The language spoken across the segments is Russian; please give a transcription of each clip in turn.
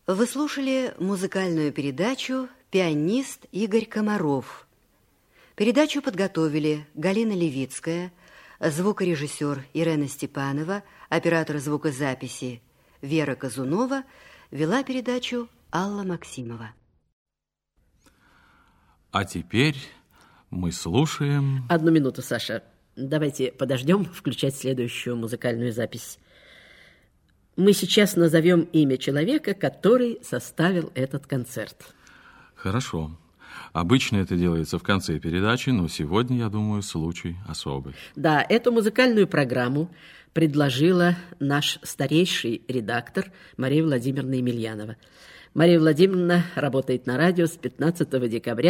Вы слушали музыкальную передачу «Пианист Игорь Комаров». Передачу подготовили Галина Левицкая, звукорежиссер Ирена Степанова, оператор звукозаписи Вера Казунова, вела передачу Алла Максимова. А теперь мы слушаем... Одну минуту, Саша. Давайте подождем включать следующую музыкальную запись. Мы сейчас назовем имя человека, который составил этот концерт. Хорошо. Обычно это делается в конце передачи, но сегодня, я думаю, случай особый. Да, эту музыкальную программу предложила наш старейший редактор Мария Владимировна Емельянова. Мария Владимировна работает на радио с 15 декабря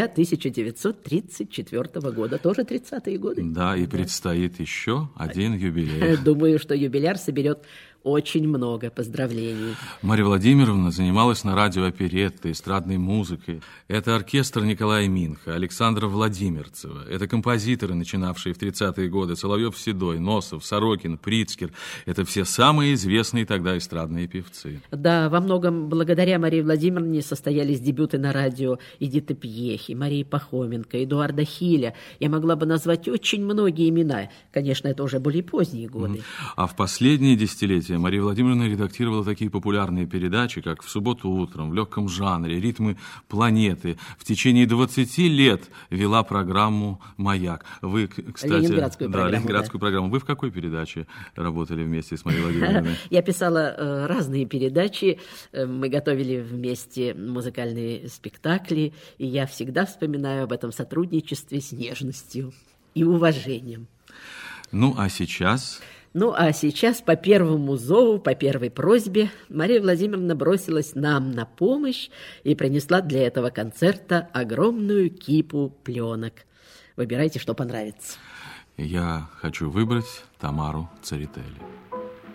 1934 года. Тоже 30-е годы? Да, и предстоит еще один юбилей. Думаю, что юбиляр соберет очень много поздравлений. Мария Владимировна занималась на радио опереттой, эстрадной музыкой. Это оркестр Николая Минха, Александра Владимирцева. Это композиторы, начинавшие в 30-е годы: Соловьев-Седой, Носов, Сорокин, Прицкер. Это все самые известные тогда эстрадные певцы. Да, во многом благодаря Марии Владимировне состоялись дебюты на радио Эдиты Пьехи, Марии Пахоменко, Эдуарда Хиля. Я могла бы назвать очень многие имена. Конечно, это уже более поздние годы. А в последние десятилетия Мария Владимировна редактировала такие популярные передачи, как «В субботу утром», «В легком жанре», «Ритмы планеты». В течение 20 лет вела программу «Маяк». Вы, кстати... Ленинградскую программу. Ленинградскую программу. Вы в какой передаче работали вместе с Марией Владимировной? Я писала разные передачи. Мы готовили вместе музыкальные спектакли. И я всегда вспоминаю об этом сотрудничестве с нежностью и уважением. Ну, а сейчас... Ну, а сейчас по первому зову, по первой просьбе Мария Владимировна бросилась нам на помощь и принесла для этого концерта огромную кипу пленок. Выбирайте, что понравится. Я хочу выбрать Тамару Церетели.